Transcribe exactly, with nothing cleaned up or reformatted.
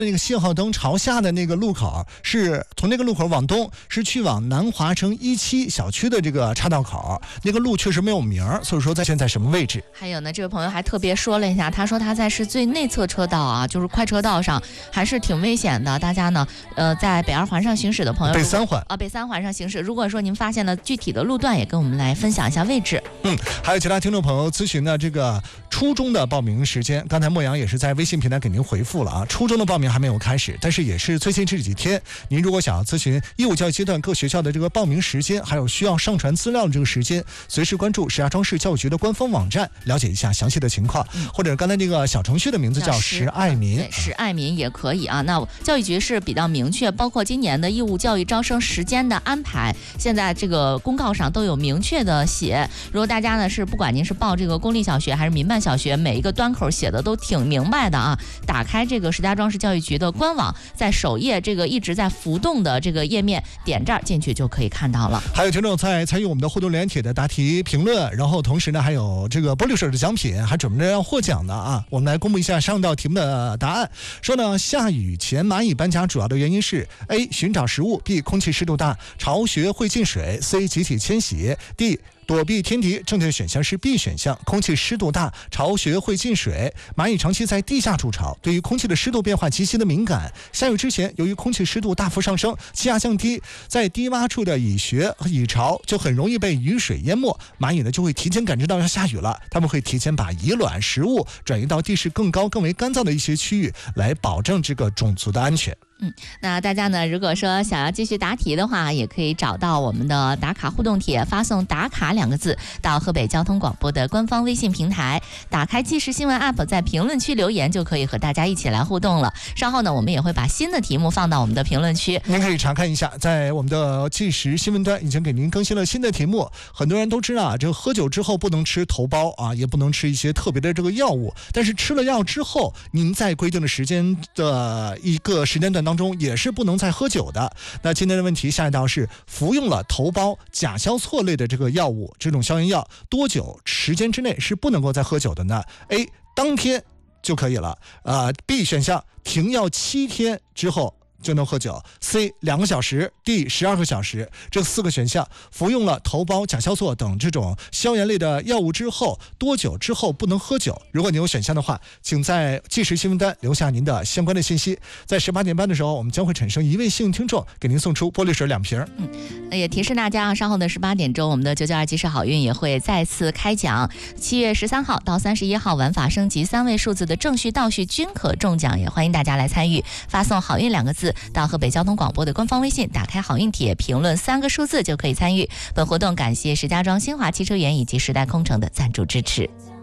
那个信号灯朝下的那个路口，是从那个路口往东，是去往南华城一期小区的这个岔道口，那个路确实没有名，所以说在现在什么位置。 还有呢，这位朋友还特别说了一下，他说他在是最内侧车道啊，就是快车道上，还是挺危险的。大家呢，呃，在北二环上行驶的朋友， 北三环啊，北三环上行驶，如果说您发现了具体的路段，也跟我们来分享一下位置。 嗯，还有其他听众朋友咨询呢，这个初中的报名时间，刚才莫阳也是在微信平台给您回复了啊，初中的报名还没有开始，但是也是最近这几天，您如果想要咨询义务教育阶段各学校的这个报名时间，还有需要上传资料的这个时间，随时关注石家庄市教育局的官方网站，了解一下详细的情况。嗯、或者刚才这个小程序的名字叫石爱民， 对，石爱民也可以啊。那教育局是比较明确，包括今年的义务教育招生时间的安排，现在这个公告上都有明确的写。如果大家呢是不管您是报这个公立小学还是民办小学，每一个端口写的都挺明白的啊。打开这个石家庄市教育局的官网，在首页这个一直在浮动的这个页面，点这儿进去就可以看到了。 还有听众在参与我们的互动连帖的答题评论，然后同时呢还有这个玻璃水的奖品，还准备着要获奖的啊。我们来公布一下上道题目的答案。说呢，下雨前蚂蚁搬家主要的原因是 A 寻找食物， B 空气湿度大，巢穴会进水， C 集体迁徙， D躲避天敌。正确选项是 B 选项，空气湿度大，巢穴会进水。蚂蚁长期在地下筑巢，对于空气的湿度变化极其的敏感。下雨之前，由于空气湿度大幅上升，气压降低，在低洼处的蚁穴和蚁巢就很容易被雨水淹没。蚂蚁呢就会提前感知到要下雨了，它们会提前把蚁卵、食物转移到地势更高、更为干燥的一些区域，来保证这个种族的安全。 嗯，那大家呢，如果说想要继续答题的话，也可以找到我们的打卡互动帖，发送打卡两个字到河北交通广播的官方微信平台，打开即时新闻 app， 在评论区留言，就可以和大家一起来互动了。稍后呢，我们也会把新的题目放到我们的评论区， 您可以查看一下，在我们的即时新闻端已经给您更新了新的题目。很多人都知道啊，这个喝酒之后不能吃头孢啊，也不能吃一些特别的这个药物，但是吃了药之后，您在规定的时间的一个时间段当中也是不能再喝酒的。那今天的问题下一道是，服用了头孢、甲硝唑类的这个药物，这种消炎药多久时间之内是不能够再喝酒的呢？ A 当天就可以了，呃 B 选项停药七天之后就能喝酒， C 两个小时， D 十二个小时。这四个选项，服用了头孢、甲硝唑等这种消炎类的药物之后，多久之后不能喝酒？如果你有选项的话，请在即时新闻单留下您的相关的信息。在十八点半的时候，我们将会产生一位幸运听众，给您送出玻璃水两瓶。 嗯，也提示大家啊，稍后的十八点钟，我们的九九二即时好运也会再次开奖。七月十三号到三十一号，玩法升级，三位数字的正序、倒序均可中奖，也欢迎大家来参与。发送好运两个字到河北交通广播的官方微信，打开好运帖，评论三个数字就可以参与。本活动感谢石家庄新华汽车园以及时代空乘的赞助支持。